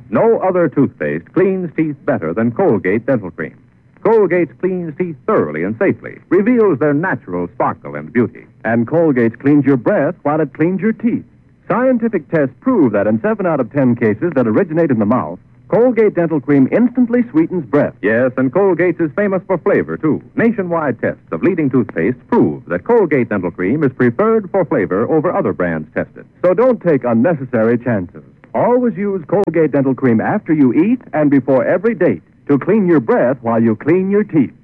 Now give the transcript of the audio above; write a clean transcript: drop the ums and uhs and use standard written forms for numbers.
No other toothpaste cleans teeth better than Colgate Dental Cream. Colgate cleans teeth thoroughly and safely, reveals their natural sparkle and beauty. And Colgate cleans your breath while it cleans your teeth. Scientific tests prove that in 7 out of 10 cases that originate in the mouth, Colgate Dental Cream instantly sweetens breath. Yes, and Colgate is famous for flavor, too. Nationwide tests of leading toothpaste prove that Colgate Dental Cream is preferred for flavor over other brands tested. So don't take unnecessary chances. Always use Colgate Dental Cream after you eat and before every date to clean your breath while you clean your teeth.